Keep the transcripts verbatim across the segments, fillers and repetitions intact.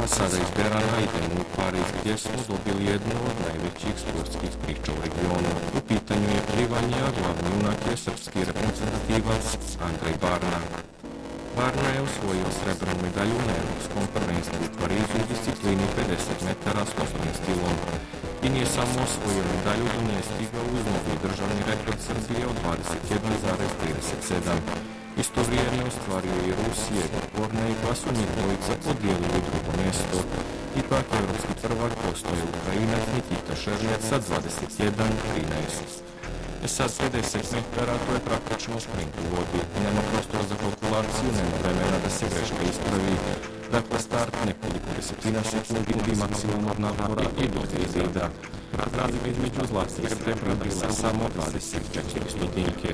Sada iz Berana idemo u Pariz gdje smo dobili jednu od najvećih sportskih priča u regionu. U pitanju je plivanje, a glavni junak je srpski reprezentativac Andrej Barna. Barna je osvojio srebrnu medalju na Evropskom prvenstvu u Parizu u disciplini pedeset metara skoknim stilom. I nije samo osvojio medalju, do nje stigao uz novi državni rekord Srbije od dvadeset jedan zarez trideset sedam. Isto vrijeme ostvario i Rusije, Kornej, pa su njih dvojica podijelili drugo mjesto. Ipak evropski prvak postoje Ukrajinac Nikita Šernjec sa dvadeset jedan trinaest. E sad pedeset metara, to je praktično sprint u vodi. Nema prostora za kalkulaciju, nema vremena da se greška ispravi. Dakle, start nekoliko desetina sekundi maksimalnog napora i do zida. Razlika između zlatnih srebra bila samo dvadeset četiri stotinke.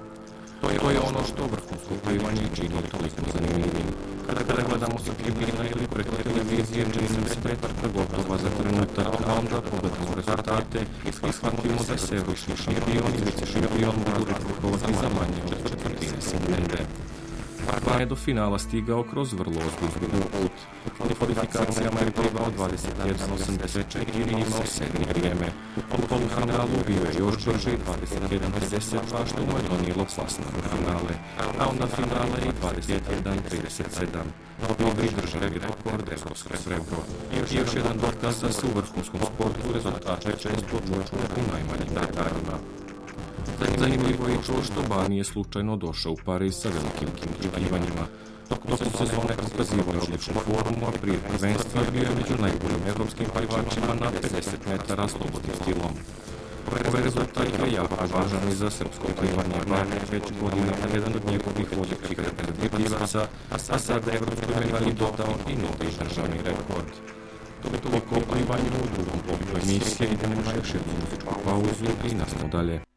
To je ono što vrhunsko plivanje čini toliko zanimljivim. Kada kada gledamo sa tribina ili preko televizije, čini nam se pretvarka gotova za trenutak, a onda pogledamo rezultate i shvatimo da se evropski šampion i vice šampion mogu rekrutovati za manje od četvrtine sekunde. Barna je do finala stigao kroz vrlo ozbiljan put. U kvalifikacijama je plivao dvadeset jedan osamdeset četiri i imao sedmi vrijeme. U polufinalu bio je još brži dvadeset jedan pedeset dva što mu je donijelo plasman u finale, a onda finale i dvadeset jedan trideset sedam. Novi državi rekord evropsko srebro. I još jedan dokaz da se u vrhunskom sportu rezultate često odlučuju u najmanjim detaljima. Zanimljivo je to što Barna nije slučajno došao u Pariz sa velikim očekivanjima. Tokom sezone pokazivao je odličnu formu, a prije prvenstva bio je među najboljim evropskim plivačima na pedeset metara slobodnim stilom. Ovaj rezultat je jako važan i za srpsko plivanje. Barna je već godinama jedan od njegovih vodećih reprezentativaca, a sada je evropskoj medalji dodao i novi državni rekord. Toliko o plivanju u drugom pogledu emisije, idemo na još jednu muzičku pauzu i nastavimo dalje.